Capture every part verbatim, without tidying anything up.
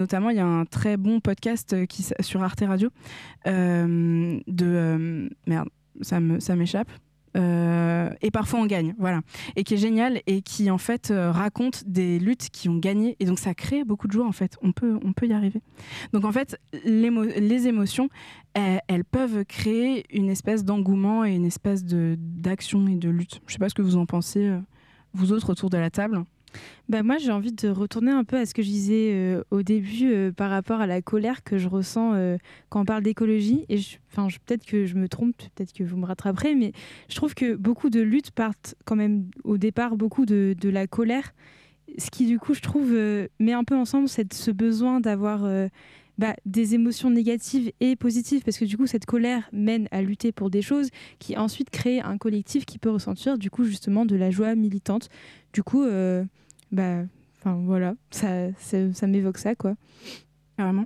Notamment, il y a un très bon podcast qui, sur Arte Radio euh, de... Euh, merde, ça, me, ça m'échappe. Euh, et parfois on gagne, voilà, et qui est génial et qui en fait euh, raconte des luttes qui ont gagné, et donc ça crée beaucoup de joie en fait. On peut, on peut y arriver. Donc en fait, les émotions, elles, elles peuvent créer une espèce d'engouement et une espèce de d'action et de lutte. Je sais pas ce que vous en pensez, euh, vous autres autour de la table. Bah moi, j'ai envie de retourner un peu à ce que je disais euh, au début euh, par rapport à la colère que je ressens euh, quand on parle d'écologie. Et je, je, peut-être que je me trompe, peut-être que vous me rattraperez, mais je trouve que beaucoup de luttes partent quand même au départ beaucoup de, de la colère. Ce qui, du coup, je trouve, euh, met un peu ensemble cette, ce besoin d'avoir euh, bah, des émotions négatives et positives. Parce que du coup, cette colère mène à lutter pour des choses qui ensuite créent un collectif qui peut ressentir, du coup, justement, de la joie militante. Du coup... Euh, Bah, enfin voilà, ça, ça, ça m'évoque ça, quoi. Carrément.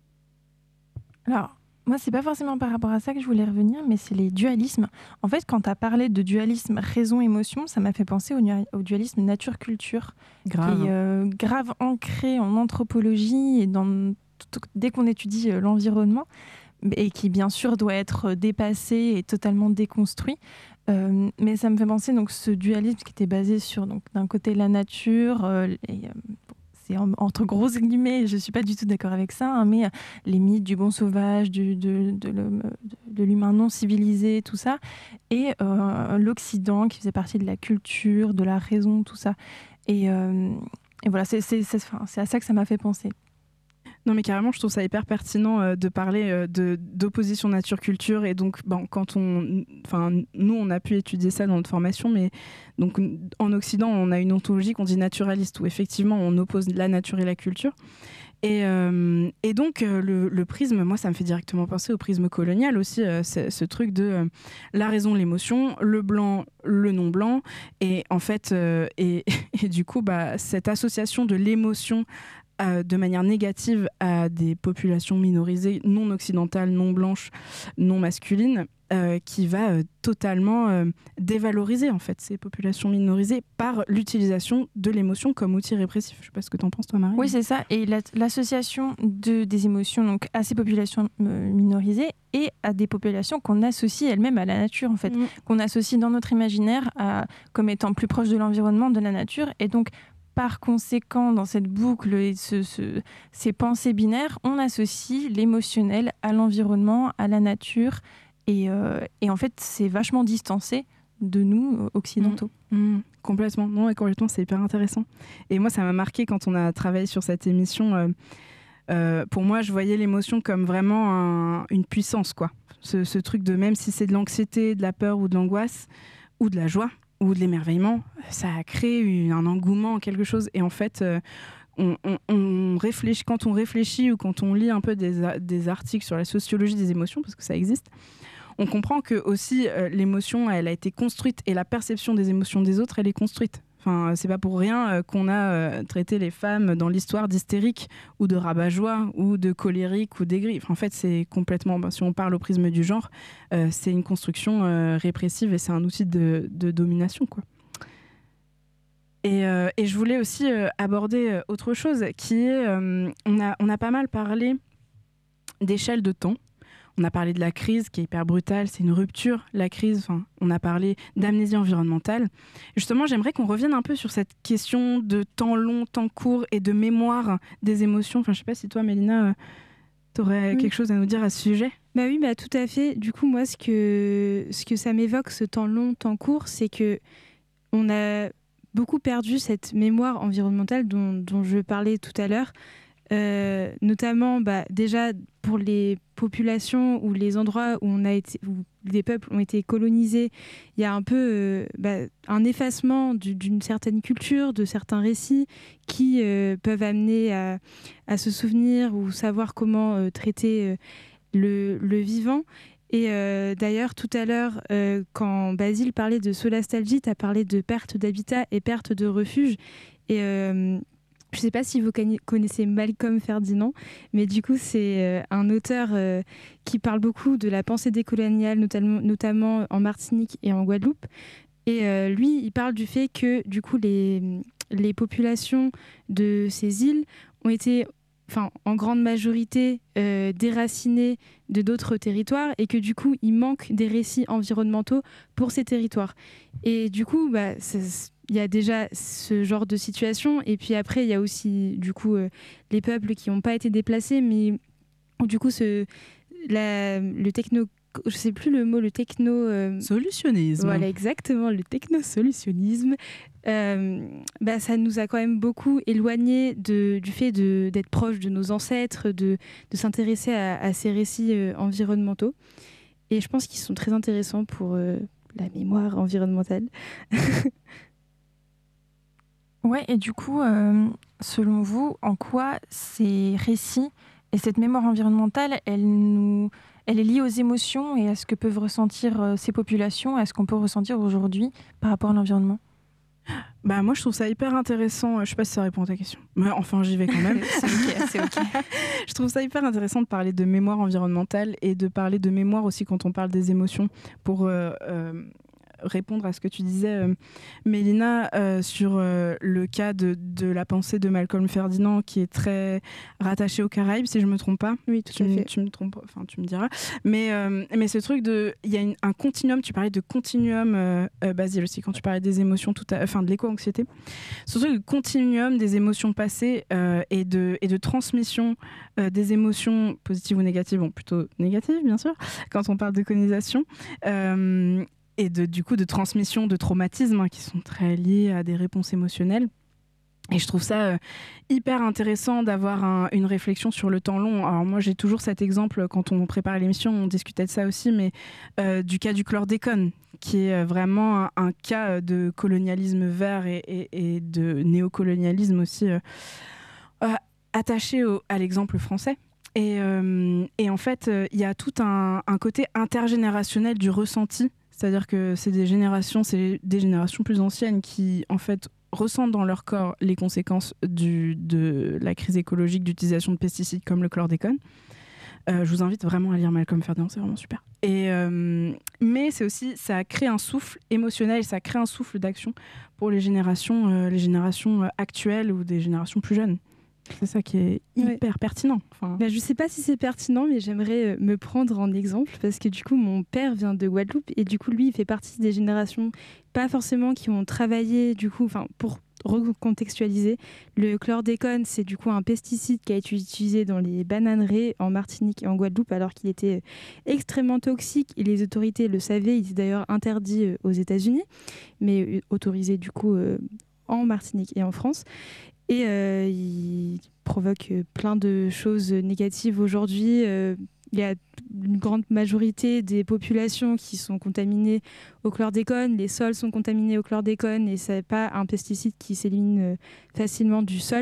Alors, moi, c'est pas forcément par rapport à ça que je voulais revenir, mais c'est les dualismes. En fait, quand tu as parlé de dualisme raison-émotion, ça m'a fait penser au, au dualisme nature-culture, grave. qui est euh, grave ancré en anthropologie et dans, tout, dès qu'on étudie euh, l'environnement, et qui, bien sûr, doit être dépassé et totalement déconstruit. Euh, mais ça me fait penser donc ce dualisme qui était basé sur donc d'un côté la nature, euh, et, euh, bon, c'est en, entre grosses guillemets, je suis pas du tout d'accord avec ça, hein, mais euh, les mythes du bon sauvage, du, de, de, de, de l'humain non civilisé, tout ça, et euh, l'Occident qui faisait partie de la culture, de la raison, tout ça. Et, euh, et voilà, c'est, c'est, c'est, enfin, c'est à ça que ça m'a fait penser. Non mais carrément, je trouve ça hyper pertinent euh, de parler euh, de, d'opposition nature-culture. Et donc, bon, quand on, enfin, nous, on a pu étudier ça dans notre formation, mais donc, en Occident, on a une ontologie qu'on dit naturaliste, où effectivement, on oppose la nature et la culture. Et, euh, et donc, euh, le, le prisme, moi, ça me fait directement penser au prisme colonial aussi, euh, ce truc de euh, la raison, l'émotion, le blanc, le non-blanc. Et en fait, euh, et, et du coup, bah, cette association de l'émotion Euh, de manière négative à des populations minorisées, non occidentales, non blanches, non masculines, euh, qui va euh, totalement euh, dévaloriser en fait ces populations minorisées par l'utilisation de l'émotion comme outil répressif. Je ne sais pas ce que tu en penses toi, Marie. Oui, c'est ça. Et la, l'association de, des émotions donc, à ces populations euh, minorisées et à des populations qu'on associe elles-mêmes à la nature, en fait, mmh. qu'on associe dans notre imaginaire à, comme étant plus proche de l'environnement, de la nature. Et donc, par conséquent, dans cette boucle et ce, ce, ces pensées binaires, on associe l'émotionnel à l'environnement, à la nature. Et, euh, et en fait, c'est vachement distancé de nous, occidentaux. Mmh. Mmh. Complètement. Non, et complètement, c'est hyper intéressant. Et moi, ça m'a marqué quand on a travaillé sur cette émission. Euh, euh, pour moi, je voyais l'émotion comme vraiment un, une puissance, quoi. Ce, ce truc de même si c'est de l'anxiété, de la peur ou de l'angoisse ou de la joie, ou de l'émerveillement, ça a créé une, un engouement, quelque chose. Et en fait, euh, on, on, on réfléchit, quand on réfléchit ou quand on lit un peu des, des articles sur la sociologie des émotions, parce que ça existe, on comprend que aussi euh, l'émotion, elle a été construite et la perception des émotions des autres, elle est construite. Enfin, c'est pas pour rien euh, qu'on a euh, traité les femmes dans l'histoire d'hystériques ou de rabat-joie ou de colériques ou d'aigris. Enfin, en fait, c'est complètement, ben, si on parle au prisme du genre, euh, c'est une construction euh, répressive et c'est un outil de, de domination, quoi. Et, euh, et je voulais aussi euh, aborder autre chose qui est, euh, on a, on a pas mal parlé d'échelle de temps. On a parlé de la crise qui est hyper brutale, c'est une rupture, la crise. Enfin, on a parlé d'amnésie environnementale. Justement, j'aimerais qu'on revienne un peu sur cette question de temps long, temps court et de mémoire des émotions. Enfin, je ne sais pas si toi, Mélina, euh, tu aurais oui. quelque chose à nous dire à ce sujet. Bah oui, bah tout à fait. Du coup, moi, ce que, ce que ça m'évoque, ce temps long, temps court, c'est qu'on a beaucoup perdu cette mémoire environnementale dont, dont je parlais tout à l'heure. Euh, notamment bah, déjà pour les populations ou les endroits où, on a été, où des peuples ont été colonisés, il y a un peu euh, bah, un effacement du, d'une certaine culture, de certains récits qui euh, peuvent amener à, à se souvenir ou savoir comment euh, traiter euh, le, le vivant. Et euh, d'ailleurs, tout à l'heure, euh, quand Basile parlait de solastalgie, tu as parlé de perte d'habitat et perte de refuge. Et euh, je ne sais pas si vous connaissez Malcolm Ferdinand, mais du coup, c'est euh, un auteur euh, qui parle beaucoup de la pensée décoloniale, notamment, notamment en Martinique et en Guadeloupe. Et euh, lui, il parle du fait que du coup, les, les populations de ces îles ont été enfin, en grande majorité euh, déracinés de d'autres territoires et que du coup, il manque des récits environnementaux pour ces territoires. Et du coup, bah, il y a déjà ce genre de situation. Et puis après, il y a aussi du coup euh, les peuples qui n'ont pas été déplacés, mais du coup, ce, la, le techno, je sais plus le mot, le techno euh, solutionnisme. Voilà, exactement, le techno-solutionnisme. Euh, bah, ça nous a quand même beaucoup éloigné de, du fait de, d'être proche de nos ancêtres, de, de s'intéresser à, à ces récits euh, environnementaux. Et je pense qu'ils sont très intéressants pour euh, la mémoire environnementale. Ouais, et du coup, euh, selon vous, en quoi ces récits et cette mémoire environnementale, elle, nous, elle est liée aux émotions et à ce que peuvent ressentir euh, ces populations, à ce qu'on peut ressentir aujourd'hui par rapport à l'environnement? Bah moi je trouve ça hyper intéressant, je sais pas si ça répond à ta question, mais enfin j'y vais quand même. C'est ok, c'est ok. Je trouve ça hyper intéressant de parler de mémoire environnementale et de parler de mémoire aussi quand on parle des émotions pour euh, euh, répondre à ce que tu disais, euh, Mélina, euh, sur euh, le cas de, de la pensée de Malcolm Ferdinand qui est très rattachée aux Caraïbes, si je me trompe pas. Oui, tout tu, à fait. Tu me trompes, enfin tu me diras. Mais, euh, mais ce truc de, il y a une, un continuum. Tu parlais de continuum, euh, euh, Basile aussi, quand tu parlais des émotions, tout à, enfin de l'éco-anxiété. Ce truc de continuum des émotions passées euh, et de et de transmission euh, des émotions positives ou négatives, bon plutôt négatives bien sûr, quand on parle de colonisation. Euh, et de, du coup de transmission de traumatismes hein, qui sont très liés à des réponses émotionnelles. Et je trouve ça euh, hyper intéressant d'avoir un, une réflexion sur le temps long. Alors moi j'ai toujours cet exemple, quand on préparait l'émission, on discutait de ça aussi, mais euh, du cas du chlordécone, qui est vraiment un, un cas de colonialisme vert et, et, et de néocolonialisme aussi, euh, euh, attaché au, à l'exemple français. Et, euh, et en fait, il euh, y a tout un, un côté intergénérationnel du ressenti. C'est-à-dire que c'est des générations, c'est des générations plus anciennes qui, en fait, ressentent dans leur corps les conséquences du, de la crise écologique d'utilisation de pesticides comme le chlordécone. Euh, je vous invite vraiment à lire Malcolm Ferdinand, c'est vraiment super. Et, euh, mais c'est aussi, ça crée un souffle émotionnel, ça crée un souffle d'action pour les générations, euh, les générations actuelles ou des générations plus jeunes. C'est ça qui est hyper ouais. pertinent. Enfin... Bah, je ne sais pas si c'est pertinent, mais j'aimerais me prendre en exemple parce que du coup, mon père vient de Guadeloupe et du coup, lui, il fait partie des générations, pas forcément qui ont travaillé, du coup, enfin, pour recontextualiser, le chlordécone, c'est du coup un pesticide qui a été utilisé dans les bananeraies en Martinique et en Guadeloupe alors qu'il était extrêmement toxique et les autorités le savaient. Il était d'ailleurs interdit aux États-Unis, mais autorisé du coup en Martinique et en France. Et euh, il provoque plein de choses négatives aujourd'hui. Euh, il y a une grande majorité des populations qui sont contaminées au chlordécone. Les sols sont contaminés au chlordécone et ce n'est pas un pesticide qui s'élimine facilement du sol.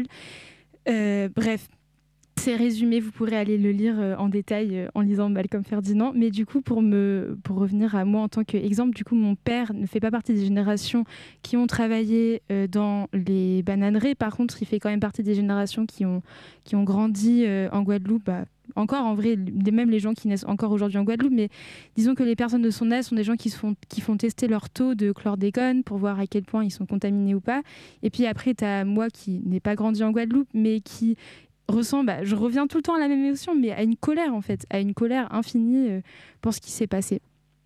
Euh, bref, c'est résumé, vous pourrez aller le lire en détail en lisant Malcolm Ferdinand. Mais du coup, pour, me, pour revenir à moi en tant qu'exemple, du coup, mon père ne fait pas partie des générations qui ont travaillé dans les bananeraies. Par contre, il fait quand même partie des générations qui ont, qui ont grandi en Guadeloupe. Bah, encore, en vrai, même les gens qui naissent encore aujourd'hui en Guadeloupe. Mais disons que les personnes de son âge sont des gens qui, se font, qui font tester leur taux de chlordécone pour voir à quel point ils sont contaminés ou pas. Et puis après, tu as moi qui n'ai pas grandi en Guadeloupe, mais qui... ressent, bah, je reviens tout le temps à la même émotion, mais à une colère en fait, à une colère infinie euh, pour ce qui s'est passé.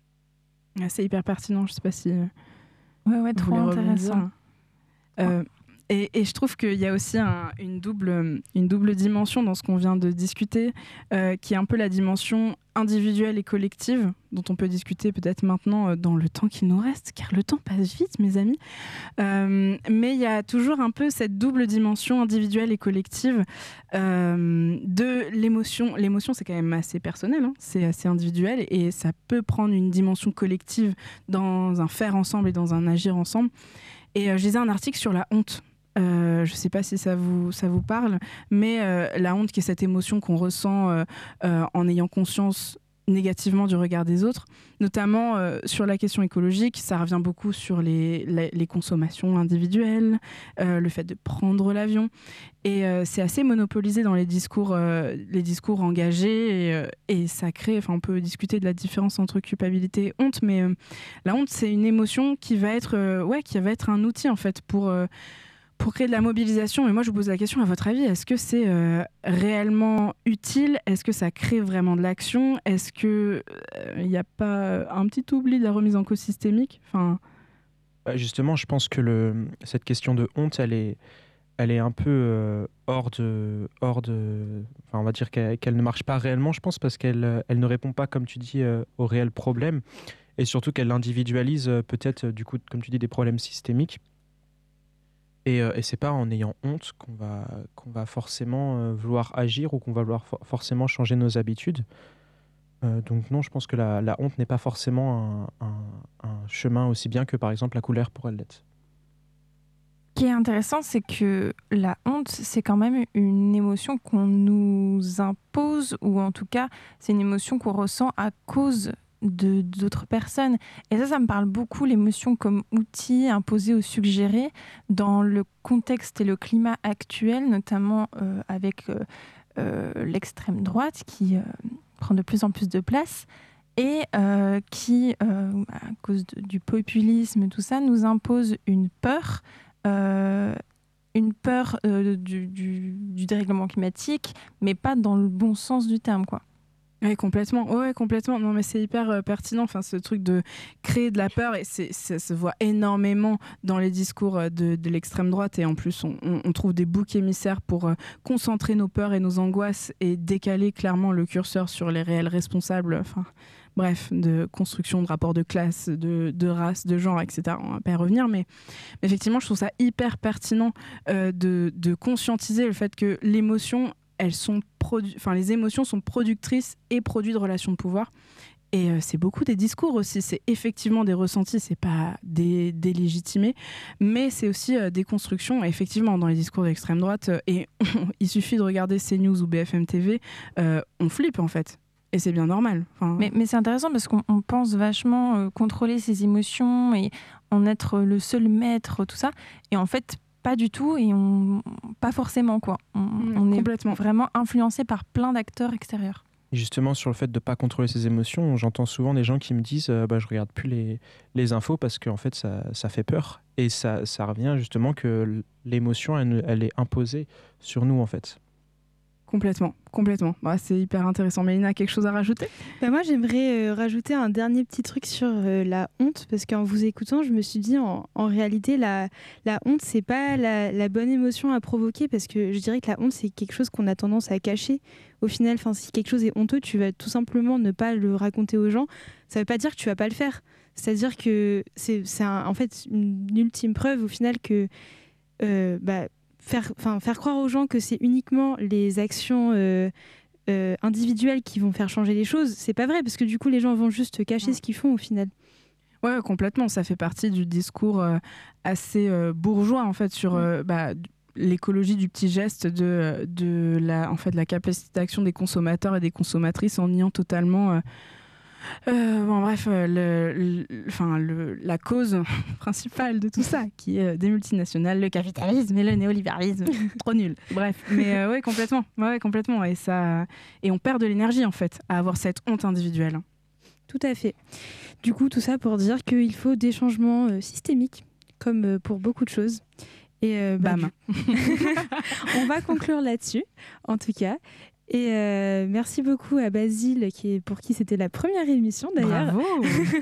Ah, c'est hyper pertinent, je sais pas si. Euh, ouais, ouais, trop intéressant. Euh, et, et je trouve qu'il y a aussi un, une, double, une double dimension dans ce qu'on vient de discuter, euh, qui est un peu la dimension individuelle et collective, dont on peut discuter peut-être maintenant dans le temps qui nous reste, car le temps passe vite, mes amis. Euh, mais il y a toujours un peu cette double dimension individuelle et collective euh, de l'émotion. L'émotion, c'est quand même assez personnel, hein, c'est assez individuel, et ça peut prendre une dimension collective dans un faire ensemble et dans un agir ensemble. Et euh, je lisais un article sur la honte. Euh, je ne sais pas si ça vous, ça vous parle, mais euh, la honte qui est cette émotion qu'on ressent euh, euh, en ayant conscience négativement du regard des autres, notamment euh, sur la question écologique, ça revient beaucoup sur les, les, les consommations individuelles, euh, le fait de prendre l'avion, et euh, c'est assez monopolisé dans les discours, euh, les discours engagés, et, euh, et ça crée, enfin on peut discuter de la différence entre culpabilité et honte, mais euh, la honte c'est une émotion qui va être, euh, ouais, qui va être un outil en fait pour... Euh, pour créer de la mobilisation. Et moi, je vous pose la question, à votre avis, est-ce que c'est euh, réellement utile ? Est-ce que ça crée vraiment de l'action ? Est-ce qu'il n'y euh, a pas un petit oubli de la remise en cause systémique ? Enfin... Justement, je pense que le, cette question de honte, elle est, elle est un peu euh, hors de... Hors de enfin, on va dire qu'elle, qu'elle ne marche pas réellement, je pense, parce qu'elle elle ne répond pas, comme tu dis, euh, aux réels problèmes. Et surtout qu'elle individualise euh, peut-être, du coup, comme tu dis, des problèmes systémiques. Et, euh, et c'est pas en ayant honte qu'on va, qu'on va forcément euh, vouloir agir ou qu'on va vouloir for- forcément changer nos habitudes. Euh, donc non, je pense que la, la honte n'est pas forcément un, un, un chemin aussi bien que par exemple la colère pourrait l'être. Ce qui est intéressant, c'est que la honte, c'est quand même une émotion qu'on nous impose, ou en tout cas, c'est une émotion qu'on ressent à cause de d'autres personnes. Et ça, ça me parle beaucoup, l'émotion comme outil imposé ou suggéré dans le contexte et le climat actuel, notamment euh, avec euh, euh, l'extrême droite qui euh, prend de plus en plus de place et euh, qui, euh, à cause de, du populisme, tout ça, nous impose une peur, euh, une peur euh, du, du, du dérèglement climatique, mais pas dans le bon sens du terme, quoi. Oui, complètement. Ouais, complètement. Non, mais c'est hyper euh, pertinent. Enfin, ce truc de créer de la peur, et c'est, ça se voit énormément dans les discours de, de l'extrême droite. Et en plus, on, on trouve des boucs émissaires pour euh, concentrer nos peurs et nos angoisses et décaler clairement le curseur sur les réels responsables. Enfin, bref, de construction de rapports de classe, de, de race, de genre, et cetera. On va pas y revenir, mais, mais effectivement, je trouve ça hyper pertinent euh, de, de conscientiser le fait que l'émotion, elles sont produ- enfin, les émotions sont productrices et produits de relations de pouvoir. Et euh, c'est beaucoup des discours aussi. C'est effectivement des ressentis, c'est pas des délégitimés, mais c'est aussi euh, des constructions. Et effectivement, dans les discours de l'extrême droite, euh, et il suffit de regarder CNews ou B F M T V, euh, on flippe en fait. Et c'est bien normal. Enfin... Mais, mais c'est intéressant parce qu'on on pense vachement euh, contrôler ses émotions et en être le seul maître, tout ça. Et en fait, pas du tout, et on, pas forcément, quoi. On, Mmh, on est complètement. vraiment influencé par plein d'acteurs extérieurs. Et justement, sur le fait de ne pas contrôler ses émotions, j'entends souvent des gens qui me disent euh, bah, je ne regarde plus les, les infos parce qu'en fait, ça, ça fait peur. Et ça, ça revient justement que l'émotion, elle, elle est imposée sur nous, en fait. Complètement, complètement. Bah, c'est hyper intéressant. Mélina, quelque chose à rajouter ? Bah moi, j'aimerais euh, rajouter un dernier petit truc sur euh, la honte, parce qu'en vous écoutant, je me suis dit, en, en réalité, la, la honte, c'est pas la, la bonne émotion à provoquer, parce que je dirais que la honte, c'est quelque chose qu'on a tendance à cacher. Au final, si quelque chose est honteux, tu vas tout simplement ne pas le raconter aux gens. Ça veut pas dire que tu vas pas le faire. C'est-à-dire que c'est, c'est un, en fait une ultime preuve, au final, que... Euh, bah, Faire, faire croire aux gens que c'est uniquement les actions euh, euh, individuelles qui vont faire changer les choses, c'est pas vrai, parce que du coup les gens vont juste cacher ouais. ce qu'ils font au final. Ouais, complètement. Ça fait partie du discours euh, assez euh, bourgeois en fait sur euh, bah, l'écologie du petit geste, de, de la, en fait, la capacité d'action des consommateurs et des consommatrices en niant totalement. Euh, Euh, bon, bref, euh, le, le, enfin, le, la cause principale de tout ça, qui est des multinationales, le capitalisme et le néolibéralisme, trop nul. Bref, mais euh, ouais, complètement, ouais, complètement, et ça, et on perd de l'énergie en fait à avoir cette honte individuelle. Tout à fait. Du coup, tout ça pour dire qu'il faut des changements euh, systémiques, comme euh, pour beaucoup de choses. Et euh, bah, bam. Du... on va conclure là-dessus, en tout cas. Et euh, merci beaucoup à Basile, qui est, pour qui c'était la première émission d'ailleurs. Bravo.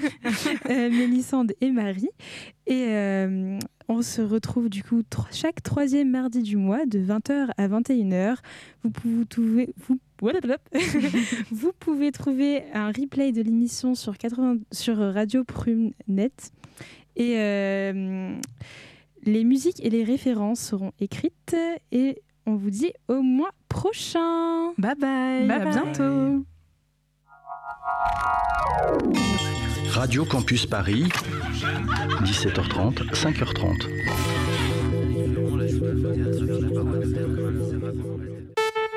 euh, Mélissande et Marie. Et euh, on se retrouve du coup tro- chaque troisième mardi du mois de vingt heures à vingt et une heures. Vous pouvez, trouver, vous, vous pouvez trouver un replay de l'émission sur, quatre-vingts, sur Radio Prune Net. Et euh, les musiques et les références seront écrites et on vous dit au mois prochain. Bye bye. Bye à bye. bientôt. Radio Campus Paris, dix-sept heures trente, cinq heures trente.